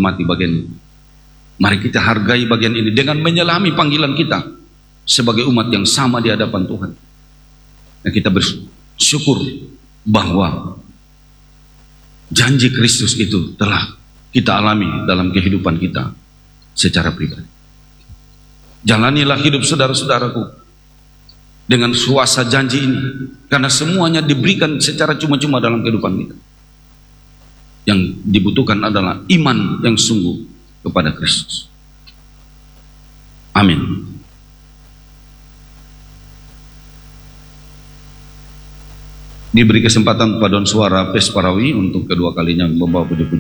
hormati bagian ini. Mari kita hargai bagian ini dengan menyelami panggilan kita sebagai umat yang sama di hadapan Tuhan. Dan kita bersyukur bahwa janji Kristus itu telah kita alami dalam kehidupan kita secara pribadi. Jalanilah hidup saudara-saudaraku dengan suasana janji ini, karena semuanya diberikan secara cuma-cuma dalam kehidupan kita. Yang dibutuhkan adalah iman yang sungguh kepada Kristus. Amin. Diberi kesempatan paduan suara Pes Parawi untuk kedua kalinya membawa puji-pujian.